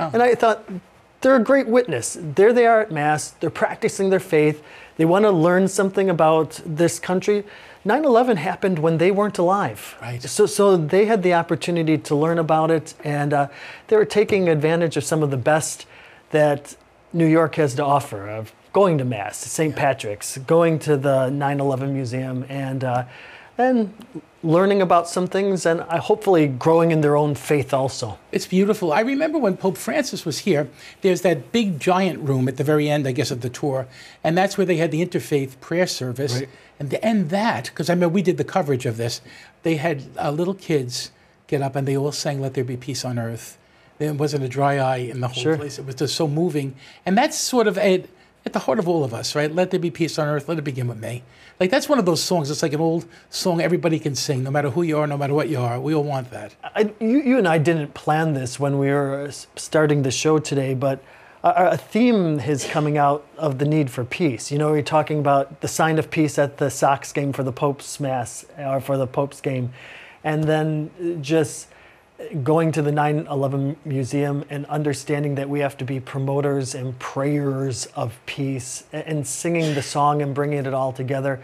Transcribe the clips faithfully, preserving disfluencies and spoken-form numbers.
Wow. And I thought, they're a great witness. There they are at Mass. They're practicing their faith. They want to learn something about this country. nine eleven happened when they weren't alive. Right. So, so they had the opportunity to learn about it, and uh, they were taking advantage of some of the best that New York has to offer, of going to Mass, Saint Yeah. Patrick's, going to the nine eleven Museum, and uh, and learning about some things, and uh, hopefully growing in their own faith also. It's beautiful. I remember when Pope Francis was here, there's that big giant room at the very end, I guess, of the tour, and that's where they had the interfaith prayer service. Right. And to end that, because I remember we did the coverage of this, they had uh, little kids get up and they all sang, "Let there be peace on earth." There wasn't a dry eye in the whole Sure. place. It was just so moving. And that's sort of at, at the heart of all of us, right? Let there be peace on earth. Let it begin with me. Like, that's one of those songs. It's like an old song everybody can sing, no matter who you are, no matter what you are. We all want that. I, you, you and I didn't plan this when we were s- starting the show today, but a, a theme is coming out of the need for peace. You know, we're talking about the sign of peace at the Sox game for the Pope's Mass, or for the Pope's game, and then just going to the nine eleven Museum and understanding that we have to be promoters and prayers of peace, and, and singing the song and bringing it all together.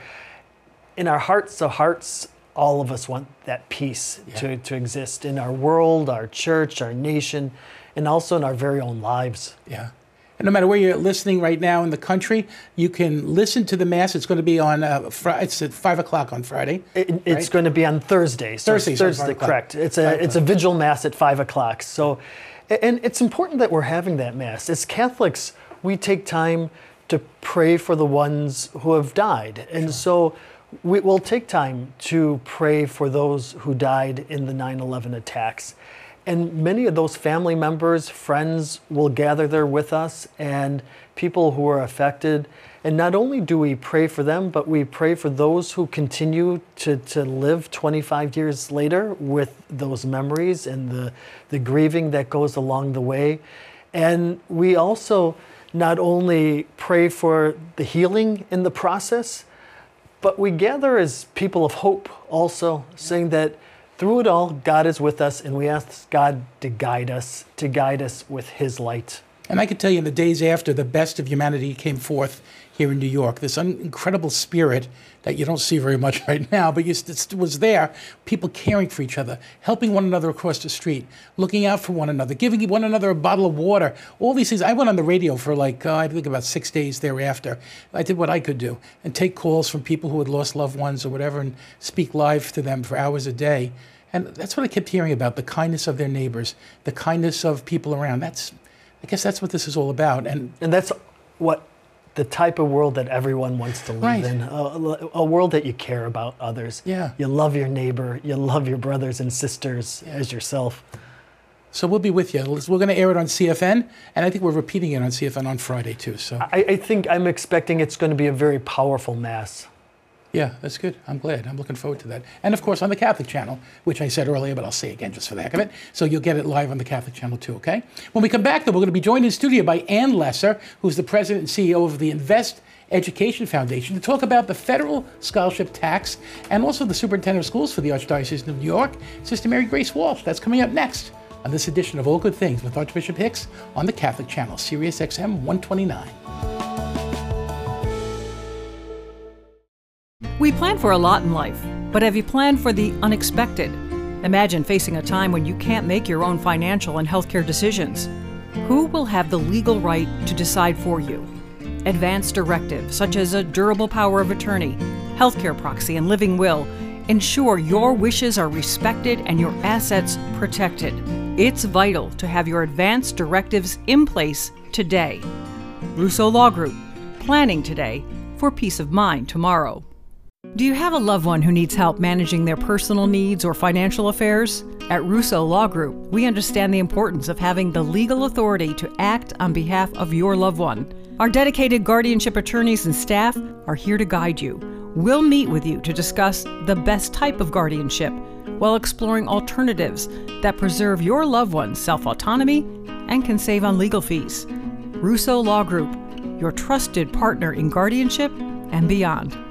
In our hearts of hearts, all of us want that peace Yeah. to, to exist in our world, our church, our nation, and also in our very own lives. Yeah. And no matter where you're listening right now in the country, you can listen to the Mass. It's going to be on, uh, fr- it's at five o'clock on Friday. It, it's Right. going to be on Thursday. So Thursday, it's sorry, Thursday, five o'clock. correct. It's a Five it's a o'clock. vigil Mass at five o'clock. So, and it's important that we're having that Mass. As Catholics, we take time to pray for the ones who have died. And so we will take time to pray for those who died in the nine eleven attacks. And many of those family members, friends will gather there with us, and people who are affected. And not only do we pray for them, but we pray for those who continue to, to live twenty-five years later with those memories and the, the grieving that goes along the way. And we also not only pray for the healing in the process, but we gather as people of hope also, saying that through it all, God is with us, and we ask God to guide us, to guide us with His light. And I can tell you in the days after, the best of humanity came forth here in New York. This un- incredible spirit that you don't see very much right now, but you st- it was there. People caring for each other, helping one another across the street, looking out for one another, giving one another a bottle of water, all these things. I went on the radio for like, uh, I think about six days thereafter. I did what I could do and take calls from people who had lost loved ones or whatever and speak live to them for hours a day. And that's what I kept hearing about, the kindness of their neighbors, the kindness of people around. That's, I guess that's what this is all about. And And that's what the type of world that everyone wants to live Right. in, a, a world that you care about others. Yeah. You love your neighbor, you love your brothers and sisters as yourself. so we'll be with you. We're going to air it on C F N, and I think we're repeating it on C F N on Friday too. So I, I think I'm expecting it's going to be a very powerful Mass. yeah, that's good. I'm glad. I'm looking forward to that. And of course on the Catholic channel, which I said earlier, but I'll say again just for the heck of it. So you'll get it live on the Catholic channel too, okay? When we come back though, we're going to be joined in studio by Ann Lesser, who's the president and C E O of the Invest Education Foundation, to talk about the federal scholarship tax and also the superintendent of schools for the Archdiocese of New York, Sister Mary Grace Walsh. That's coming up next on this edition of All Good Things with Archbishop Hicks on the Catholic channel, Sirius X M one twenty-nine. We plan for a lot in life, but have you planned for the unexpected? Imagine facing a time when you can't make your own financial and healthcare decisions. Who will have the legal right to decide for you? Advanced directives, such as a durable power of attorney, healthcare proxy, and living will, ensure your wishes are respected and your assets protected. It's vital to have your advanced directives in place today. Russo Law Group, planning today for peace of mind tomorrow. Do you have a loved one who needs help managing their personal needs or financial affairs? At Russo Law Group, we understand the importance of having the legal authority to act on behalf of your loved one. Our dedicated guardianship attorneys and staff are here to guide you. We'll meet with you to discuss the best type of guardianship while exploring alternatives that preserve your loved one's self-autonomy and can save on legal fees. Russo Law Group, your trusted partner in guardianship and beyond.